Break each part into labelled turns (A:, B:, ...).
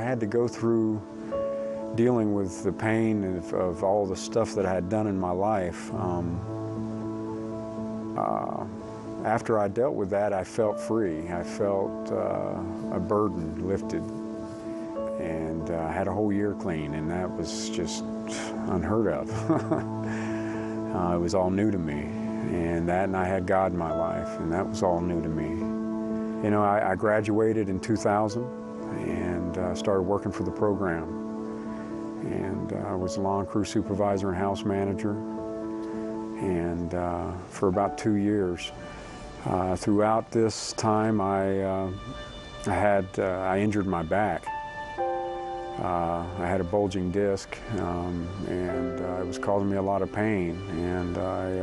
A: had to go through dealing with the pain of all the stuff that I had done in my life. After I dealt with that, I felt free. I felt a burden lifted, and I had a whole year clean, and that was just unheard of. It was all new to me, and I had God in my life, and that was all new to me. You know, I graduated in 2000 and started working for the program, and I was a lawn crew supervisor and house manager, and for about 2 years. Throughout this time, I injured my back. I had a bulging disc, and it was causing me a lot of pain. And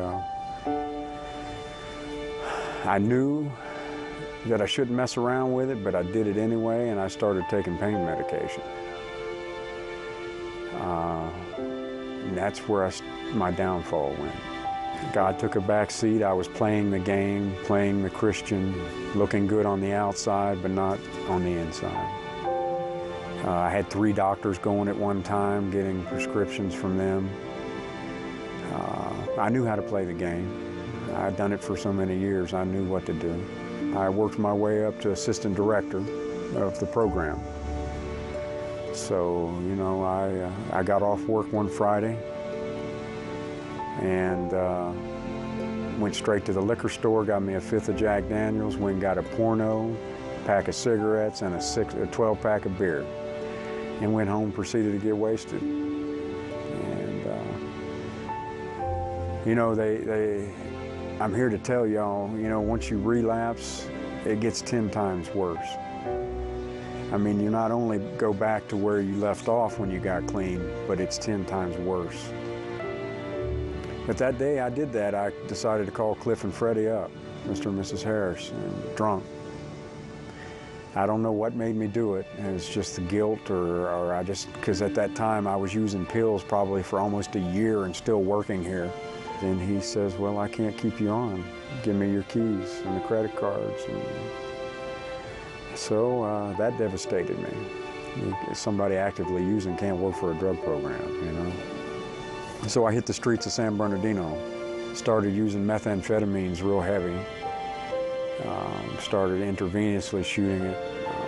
A: I knew that I shouldn't mess around with it, but I did it anyway, and I started taking pain medication. And that's where my downfall went. God took a back seat. I was playing the game, playing the Christian, looking good on the outside, but not on the inside. I had 3 doctors going at one time, getting prescriptions from them. I knew how to play the game. I'd done it for so many years. I knew what to do. I worked my way up to assistant director of the program. So, you know, I got off work one Friday and went straight to the liquor store, got me a 5th of Jack Daniels, went and got a Porno, pack of cigarettes, and a 12-pack of beer, and went home, proceeded to get wasted. And, you know, I'm here to tell y'all, you know, once you relapse, it gets 10 times worse. I mean, you not only go back to where you left off when you got clean, but it's 10 times worse. But that day I did that, I decided to call Cliff and Freddie up, Mr. and Mrs. Harris, and drunk. I don't know what made me do it. It was just the guilt, or I just, because at that time I was using pills probably for almost a year and still working here. And he says, well, I can't keep you on. Give me your keys and the credit cards. And so that devastated me. Somebody actively using can't work for a drug program, you know. So I hit the streets of San Bernardino, started using methamphetamines real heavy, started intravenously shooting it,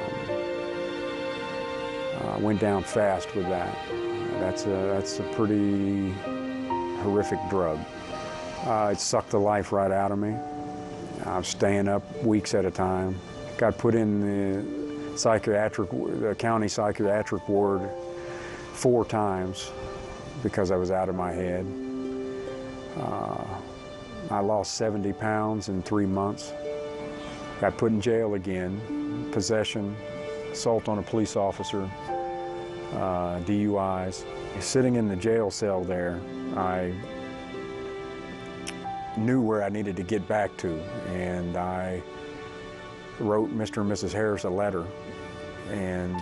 A: went down fast with that. That's a pretty horrific drug. It sucked the life right out of me. I was staying up weeks at a time. Got put in the county psychiatric ward 4 times because I was out of my head. I lost 70 pounds in 3 months. Got put in jail again, possession, assault on a police officer, DUIs. Sitting in the jail cell there, I knew where I needed to get back to, and I wrote Mr. and Mrs. Harris a letter, and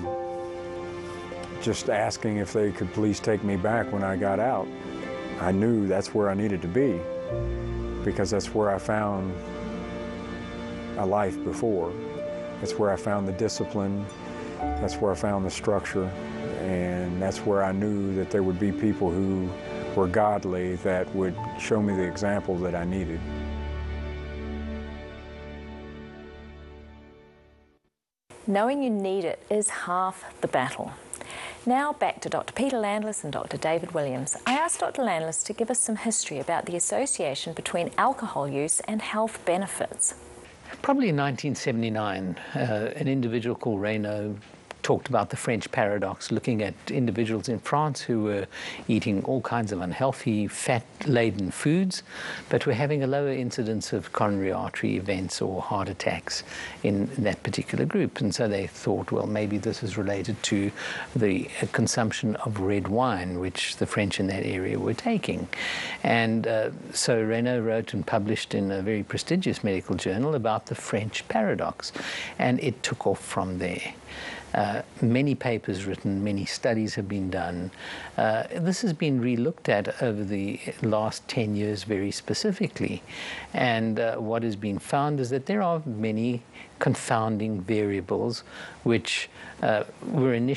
A: just asking if they could please take me back when I got out. I knew that's where I needed to be, because that's where I found a life before. That's where I found the discipline, that's where I found the structure, and that's where I knew that there would be people who were godly that would show me the example that I needed.
B: Knowing you need it is half the battle. Now back to Dr. Peter Landless and Dr. David Williams. I asked Dr. Landless to give us some history about the association between alcohol use and health benefits.
C: Probably in 1979, an individual called Reynaud talked about the French paradox, looking at individuals in France who were eating all kinds of unhealthy, fat-laden foods, but were having a lower incidence of coronary artery events or heart attacks in that particular group. And so they thought, well, maybe this is related to the consumption of red wine, which the French in that area were taking. And so Reynaud wrote and published in a very prestigious medical journal about the French paradox, and it took off from there. Many papers written, many studies have been done. This has been re-looked at over the last 10 years very specifically. And what has been found is that there are many confounding variables which were initially